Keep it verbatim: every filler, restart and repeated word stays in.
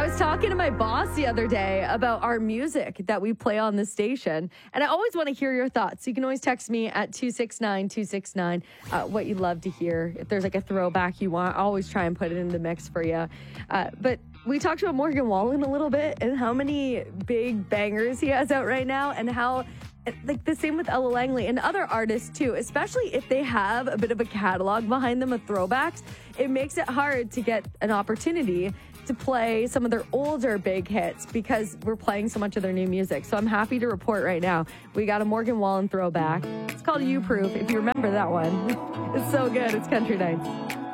was talking to my boss the other day about our music that we play on the station, and I always want to hear your thoughts. You can always text me at two six nine two six nine uh, what you love to hear. If there's like a throwback you want, I'll always try and put it in the mix for you. Uh, but we talked about Morgan Wallen a little bit and how many big bangers he has out right now, and how like the same with Ella Langley and other artists too, especially if they have a bit of a catalog behind them of throwbacks. It makes it hard to get an opportunity to play some of their older big hits because we're playing so much of their new music. So I'm happy to report right now we got a Morgan Wallen throwback. It's called You Proof, if you remember that one. It's so good. It's Country Nights.